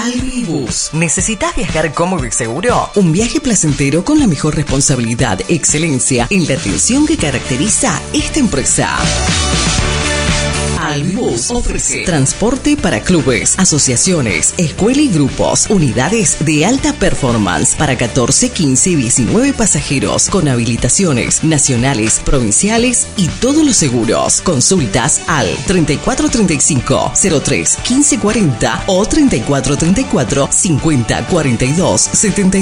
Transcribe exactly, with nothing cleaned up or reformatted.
Albibus. ¿Necesitas viajar cómodo y seguro? Un viaje placentero con la mejor responsabilidad, excelencia en la atención que caracteriza esta empresa. Albibus ofrece transporte para clubes, asociaciones, escuela y grupos, unidades de alta performance para catorce, quince y diecinueve pasajeros con habilitaciones nacionales, provinciales y todos los seguros. Consultas al treinta y cuatro treinta y cinco, cero tres, quince cuarenta o treinta y cuatro treinta y cuatro, cincuenta cuarenta y dos setenta y dos.